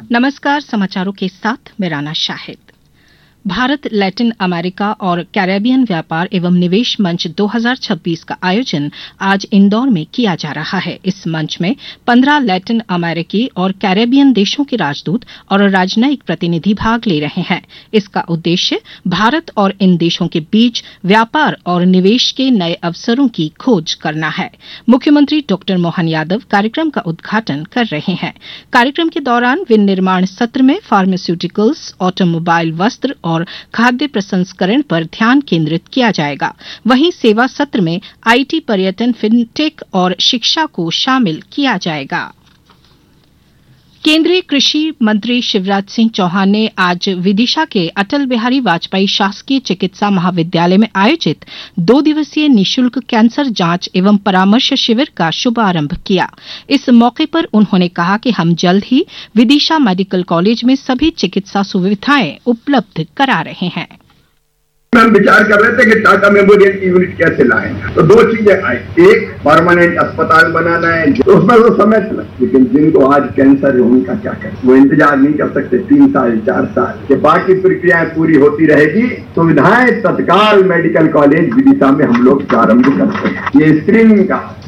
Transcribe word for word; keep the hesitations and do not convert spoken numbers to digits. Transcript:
नमस्कार, समाचारों के साथ मैं राना शाहिद। भारत लैटिन अमेरिका और कैरेबियन व्यापार एवं निवेश मंच दो हज़ार छब्बीस का आयोजन आज इंदौर में किया जा रहा है। इस मंच में पंद्रह लैटिन अमेरिकी और कैरेबियन देशों के राजदूत और राजनयिक प्रतिनिधि भाग ले रहे हैं। इसका उद्देश्य भारत और इन देशों के बीच व्यापार और निवेश के नए अवसरों की खोज करना है। मुख्यमंत्री डॉक्टर मोहन यादव कार्यक्रम का उद्घाटन कर रहे हैं। कार्यक्रम के दौरान विनिर्माण सत्र में फार्मास्यूटिकल्स, ऑटोमोबाइल, वस्त्र और और खाद्य प्रसंस्करण पर ध्यान केंद्रित किया जाएगा। वहीं सेवा सत्र में आईटी, पर्यटन, फिनटेक और शिक्षा को शामिल किया जाएगा। केंद्रीय कृषि मंत्री शिवराज सिंह चौहान ने आज विदिशा के अटल बिहारी वाजपेयी शासकीय चिकित्सा महाविद्यालय में आयोजित दो दिवसीय निःशुल्क कैंसर जांच एवं परामर्श शिविर का शुभारंभ किया। इस मौके पर उन्होंने कहा कि हम जल्द ही विदिशा मेडिकल कॉलेज में सभी चिकित्सा सुविधाएं उपलब्ध करा रहे हैं। हम विचार कर रहे थे कि टाटा मेमोरियल की यूनिट कैसे लाएं, तो दो चीजें आई। एक, परमानेंट अस्पताल बनाना है, तो उसमें तो समय चला, लेकिन जिनको आज कैंसर है उनका क्या करें, वो इंतजार नहीं कर सकते तीन साल चार साल के। बाकी प्रक्रियाएं पूरी होती रहेगी। सुविधाएं तत्काल मेडिकल कॉलेज विदिशा में हम लोग प्रारंभ करते हैं। ये स्क्रीनिंग का